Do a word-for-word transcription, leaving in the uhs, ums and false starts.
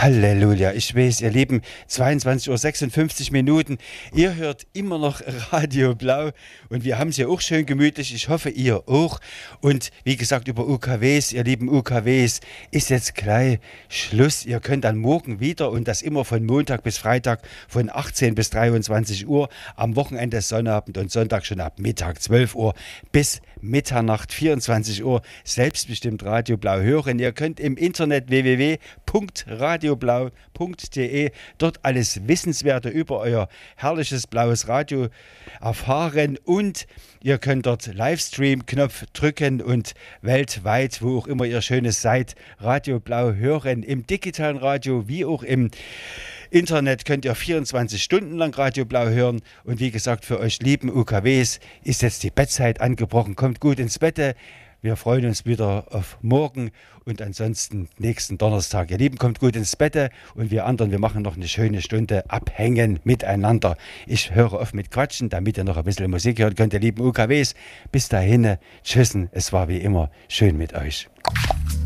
Halleluja, ich weiß, ihr Lieben, zweiundzwanzig Uhr sechsundfünfzig Minuten. Ihr hört immer noch Radio Blau und wir haben es ja auch schön gemütlich. Ich hoffe, ihr auch. Und wie gesagt, über U K Ws, ihr lieben U K Ws, ist jetzt gleich Schluss. Ihr könnt dann morgen wieder und das immer von Montag bis Freitag von achtzehn bis dreiundzwanzig Uhr, am Wochenende Sonnabend und Sonntag schon ab Mittag zwölf Uhr bis Mitternacht vierundzwanzig Uhr selbstbestimmt Radio Blau hören. Ihr könnt im Internet w w w punkt radioblau punkt de dort alles Wissenswerte über euer herrliches blaues Radio erfahren und ihr könnt dort Livestream-Knopf drücken und weltweit, wo auch immer ihr Schönes seid, Radio Blau hören. Im digitalen Radio wie auch im Internet könnt ihr vierundzwanzig Stunden lang Radio Blau hören. Und wie gesagt, für euch lieben U K Ws ist jetzt die Bettzeit angebrochen. Kommt gut ins Bett. Wir freuen uns wieder auf morgen und ansonsten nächsten Donnerstag. Ihr Lieben, kommt gut ins Bett und wir anderen, wir machen noch eine schöne Stunde abhängen miteinander. Ich höre auf mit Quatschen, damit ihr noch ein bisschen Musik hören könnt, ihr lieben U K Ws. Bis dahin, tschüssen, es war wie immer schön mit euch.